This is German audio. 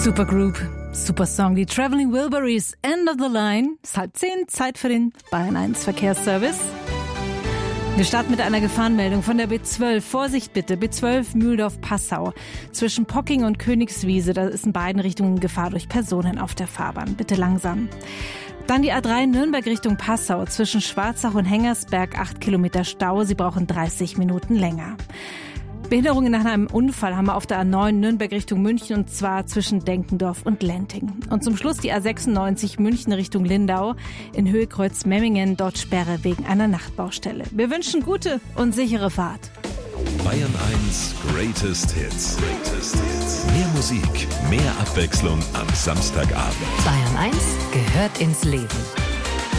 Supergroup, super Song, die Traveling Wilburys, End of the Line. Es ist 9:30, Zeit für den Bayern 1 Verkehrsservice. Wir starten mit einer Gefahrenmeldung von der B12. Vorsicht bitte, B12 Mühldorf-Passau. Zwischen Pocking und Königswiese, da ist in beiden Richtungen Gefahr durch Personen auf der Fahrbahn. Bitte langsam. Dann die A3 Nürnberg Richtung Passau. Zwischen Schwarzach und Hengersberg 8 Kilometer Stau. Sie brauchen 30 Minuten länger. Behinderungen nach einem Unfall haben wir auf der A9 Nürnberg Richtung München, und zwar zwischen Denkendorf und Lenting. Und zum Schluss die A96 München Richtung Lindau in Höhe Kreuz Memmingen, dort Sperre wegen einer Nachtbaustelle. Wir wünschen gute und sichere Fahrt. Bayern 1 Greatest Hits. Mehr Musik, mehr Abwechslung am Samstagabend. Bayern 1 gehört ins Leben.